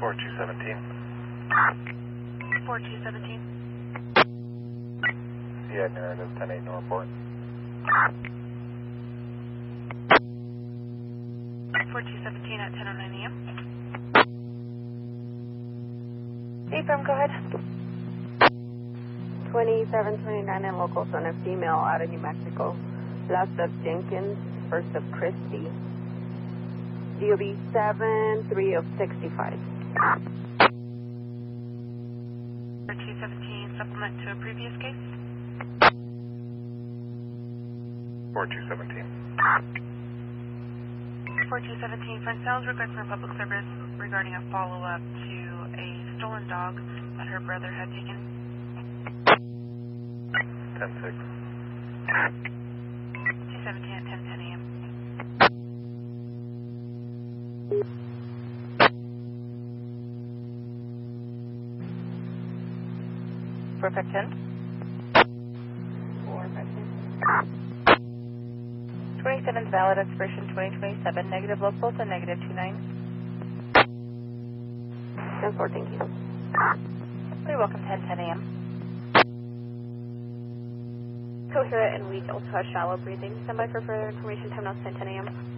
4217. 4217. Yeah, narrative 10-8 Northport. 4217 at 10:09 a.m. Affirm, go ahead. 2729 in local son of female out of New Mexico. Last of Jenkins, first of Christie. DOB 73 of 65. 4217, supplement to a previous case. 4217. 4217, front sales request for public service regarding a follow-up to a stolen dog that her brother had taken. 10-6. 217 at 10:10 a.m. Perfect 10. 27 is valid expiration 2027, negative local to negative 29. 10-4, thank you. You're welcome, 10:10 a.m. Coherent and weak, also has shallow breathing. Stand by for further information, time now 10:10 a.m.